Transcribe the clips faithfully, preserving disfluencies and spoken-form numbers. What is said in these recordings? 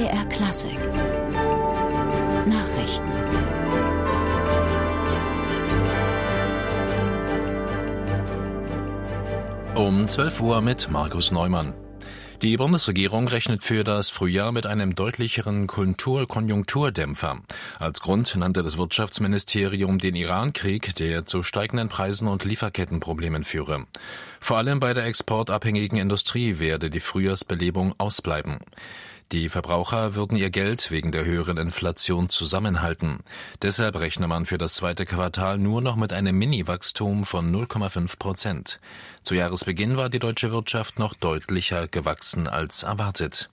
D R Klassik Nachrichten. Um zwölf Uhr mit Markus Neumann. Die Bundesregierung rechnet für das Frühjahr mit einem deutlicheren Konjunkturdämpfer. Als Grund nannte das Wirtschaftsministerium den Iran-Krieg, der zu steigenden Preisen und Lieferkettenproblemen führe. Vor allem bei der exportabhängigen Industrie werde die Frühjahrsbelebung ausbleiben. Die Verbraucher würden ihr Geld wegen der höheren Inflation zusammenhalten. Deshalb rechne man für das zweite Quartal nur noch mit einem Mini-Wachstum von null Komma fünf Prozent. Zu Jahresbeginn war die deutsche Wirtschaft noch deutlicher gewachsen als erwartet.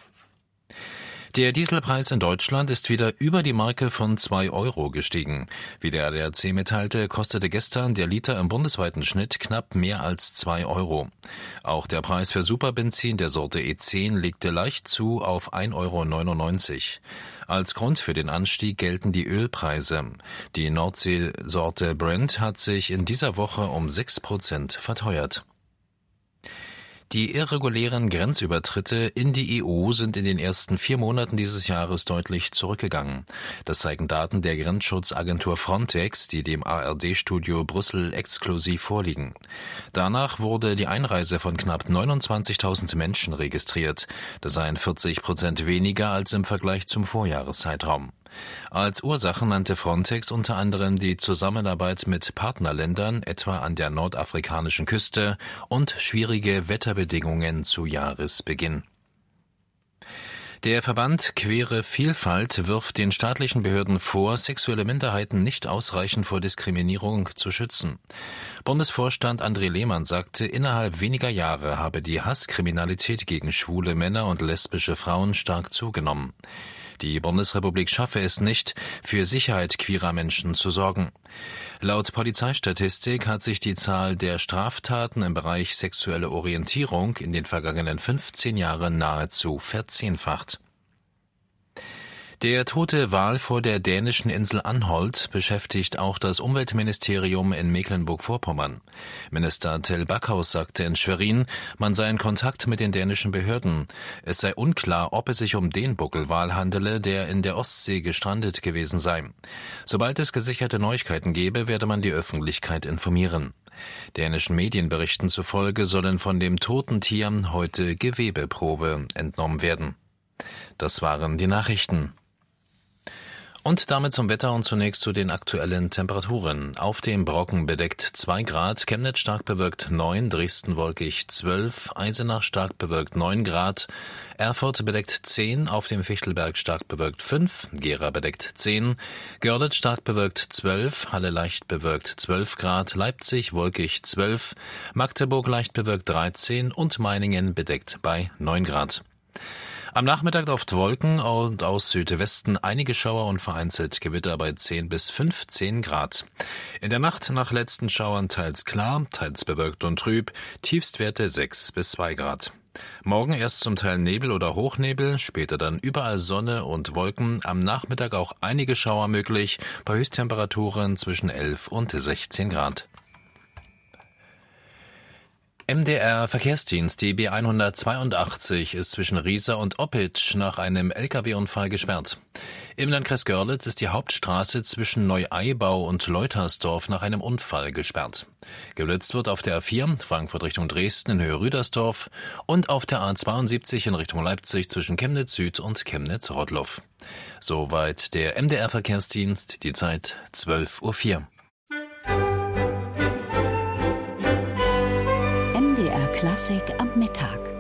Der Dieselpreis in Deutschland ist wieder über die Marke von zwei Euro gestiegen. Wie der A D A C mitteilte, kostete gestern der Liter im bundesweiten Schnitt knapp mehr als zwei Euro. Auch der Preis für Superbenzin der Sorte E zehn legte leicht zu auf ein Euro neunundneunzig. Als Grund für den Anstieg gelten die Ölpreise. Die Nordsee-Sorte Brent hat sich in dieser Woche um sechs Prozent verteuert. Die irregulären Grenzübertritte in die E U sind in den ersten vier Monaten dieses Jahres deutlich zurückgegangen. Das zeigen Daten der Grenzschutzagentur Frontex, die dem A R D-Studio Brüssel exklusiv vorliegen. Danach wurde die Einreise von knapp neunundzwanzigtausend Menschen registriert. Das seien vierzig Prozent weniger als im Vergleich zum Vorjahreszeitraum. Als Ursachen nannte Frontex unter anderem die Zusammenarbeit mit Partnerländern, etwa an der nordafrikanischen Küste, und schwierige Wetterbedingungen zu Jahresbeginn. Der Verband Queere Vielfalt wirft den staatlichen Behörden vor, sexuelle Minderheiten nicht ausreichend vor Diskriminierung zu schützen. Bundesvorstand André Lehmann sagte, innerhalb weniger Jahre habe die Hasskriminalität gegen schwule Männer und lesbische Frauen stark zugenommen. Die Bundesrepublik schaffe es nicht, für Sicherheit queerer Menschen zu sorgen. Laut Polizeistatistik hat sich die Zahl der Straftaten im Bereich sexuelle Orientierung in den vergangenen fünfzehn Jahren nahezu verzehnfacht. Der tote Wal vor der dänischen Insel Anholt beschäftigt auch das Umweltministerium in Mecklenburg-Vorpommern. Minister Till Backhaus sagte in Schwerin, man sei in Kontakt mit den dänischen Behörden. Es sei unklar, ob es sich um den Buckelwal handele, der in der Ostsee gestrandet gewesen sei. Sobald es gesicherte Neuigkeiten gebe, werde man die Öffentlichkeit informieren. Dänischen Medienberichten zufolge sollen von dem toten Tier heute Gewebeprobe entnommen werden. Das waren die Nachrichten. Und damit zum Wetter und zunächst zu den aktuellen Temperaturen. Auf dem Brocken bedeckt zwei Grad, Chemnitz stark bewölkt neun, Dresden wolkig zwölf, Eisenach stark bewölkt neun Grad, Erfurt bedeckt zehn, auf dem Fichtelberg stark bewölkt fünf, Gera bedeckt zehn, Görlitz stark bewölkt zwölf, Halle leicht bewölkt zwölf Grad, Leipzig wolkig zwölf, Magdeburg leicht bewölkt dreizehn und Meiningen bedeckt bei neun Grad. Am Nachmittag oft Wolken und aus Südwesten einige Schauer und vereinzelt Gewitter bei zehn bis fünfzehn Grad. In der Nacht nach letzten Schauern teils klar, teils bewölkt und trüb, Tiefstwerte sechs bis zwei Grad. Morgen erst zum Teil Nebel oder Hochnebel, später dann überall Sonne und Wolken, am Nachmittag auch einige Schauer möglich, bei Höchsttemperaturen zwischen elf und sechzehn Grad. M D R-Verkehrsdienst, die B hundertzweiundachtzig, ist zwischen Riesa und Oppitsch nach einem L K W-Unfall gesperrt. Im Landkreis Görlitz ist die Hauptstraße zwischen Neueibau und Leutersdorf nach einem Unfall gesperrt. Geblitzt wird auf der A vier, Frankfurt Richtung Dresden in Höhe Rüdersdorf, und auf der A zweiundsiebzig in Richtung Leipzig zwischen Chemnitz Süd und Chemnitz Rottloff. Soweit der M D R-Verkehrsdienst, die Zeit zwölf Uhr vier. M D R Klassik am Mittag.